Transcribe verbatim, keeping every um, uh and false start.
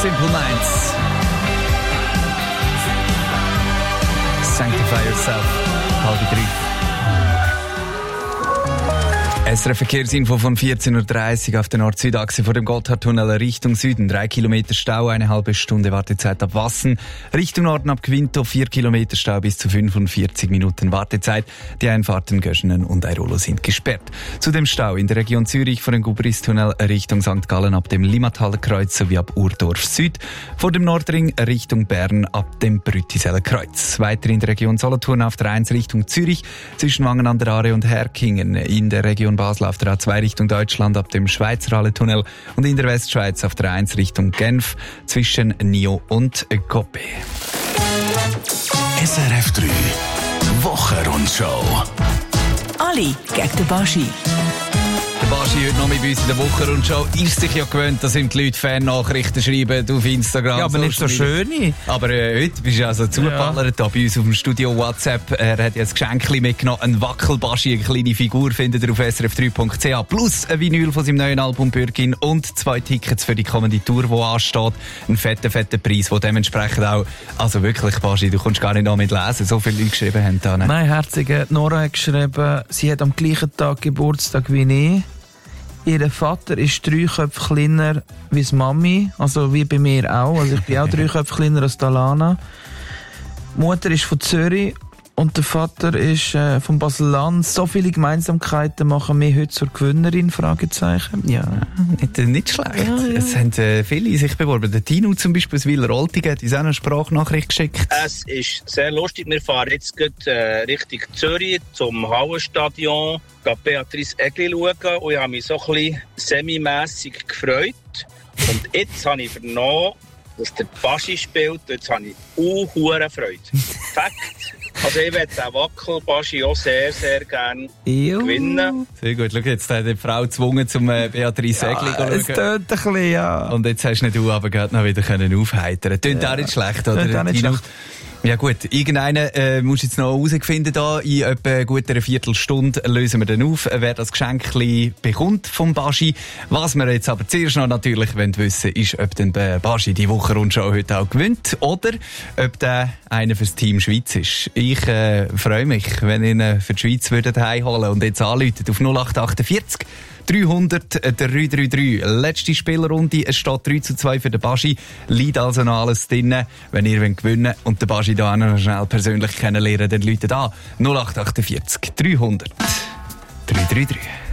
Simple Minds. Sanctify Yourself. Halb drei. S R F-Verkehrsinfo von vierzehn Uhr dreißig auf der Nord-Süd-Achse vor dem Gotthardtunnel Richtung Süden. Drei Kilometer Stau, eine halbe Stunde Wartezeit ab Wassen. Richtung Norden ab Quinto, vier Kilometer Stau bis zu fünfundvierzig Minuten Wartezeit. Die Einfahrten Göschenen und Airolo sind gesperrt. Zu dem Stau in der Region Zürich vor dem Gubristunnel Richtung Sankt Gallen ab dem Limmataler Kreuz sowie ab Urdorf Süd. Vor dem Nordring Richtung Bern ab dem Brüttiseler Kreuz. Weiter in der Region Solothurn auf der eins Richtung Zürich zwischen Wangen an der Aare und Herkingen. In der Region Basel auf der A zwei Richtung Deutschland ab dem Schweizerhalle-Tunnel und in der Westschweiz auf der eins Richtung Genf zwischen Nio und Coppe. S R F drei Wochenrundschau. Ali gegen den Baschi. Der Baschi heute noch mit uns in der Wochenrundschau ist sich ja gewöhnt, dass ihm die Leute Fan-Nachrichten schreiben auf Instagram. Ja, aber nicht so schöne. Aber äh, heute bist du also zugeballert ja. Da bei uns auf dem Studio WhatsApp. Er hat ja ein Geschenk mitgenommen, ein Wackelbaschi, eine kleine Figur, findet ihr auf s r f drei punkt c h. Plus ein Vinyl von seinem neuen Album Bürgin und zwei Tickets für die kommende Tour, die ansteht. Ein fetter, fetter Preis, der dementsprechend auch, also wirklich, Baschi, du kommst gar nicht noch mit lesen, so viele Leute geschrieben haben da. Ne? Nein, herzige Nora hat geschrieben, sie hat am gleichen Tag Geburtstag wie ich. Ihr Vater ist drei Köpfe kleiner wie die Mami, also wie bei mir auch. Also ich bin auch drei Köpfe kleiner als Alana. Die Mutter ist von Zürich und der Vater ist äh, von Basel-Land. So viele Gemeinsamkeiten machen mich heute zur Gewinnerin, Fragezeichen. Ja, nicht, nicht schlecht. Ja, ja. Es haben äh, viele sich beworben. Der Tino zum Beispiel aus Wileroltigen hat uns auch eine Sprachnachricht geschickt. Es ist sehr lustig. Wir fahren jetzt gerade, äh, Richtung Zürich zum Hallenstadion. Ich gehe Beatrice Egli schauen und ich habe mich so ein bisschen semi-mässig gefreut. Und jetzt habe ich vernommen, dass der Baschi spielt und jetzt habe ich auch hure Freude. Fakt. Also ich möchte den Wackelbaschi auch sehr, sehr gerne gewinnen. Sehr gut. Schau, jetzt hat die Frau gezwungen, zum äh, Beatrice Egli zu schauen. Es tönt ein bisschen, ja. Und jetzt hast nicht du aber gerade noch wieder können aufheitern. Tönt ja. Auch nicht schlecht, oder? Tönt auch nicht schlecht. Ja gut, irgendeinen äh, musst du jetzt noch herausfinden da. In etwa gut einer Viertelstunde lösen wir dann auf, wer das Geschenkchen bekommt vom Baschi. Was wir jetzt aber zuerst noch natürlich wollen wissen, ist, ob denn der Baschi die Wochenrundschau heute auch gewinnt oder ob der einer fürs Team Schweiz ist. Ich äh, freue mich, wenn ihr ihn für die Schweiz würdet heimholen und jetzt anruft auf null acht achtundvierzig dreihundert drei drei drei. Letzte Spielrunde. Es steht drei zu zwei für den Baschi. Liegt also noch alles drin. Wenn ihr gewinnen wollt und den Baschi da noch schnell persönlich kennenlernen, dann läutet an null acht achtundvierzig dreihundert drei drei drei.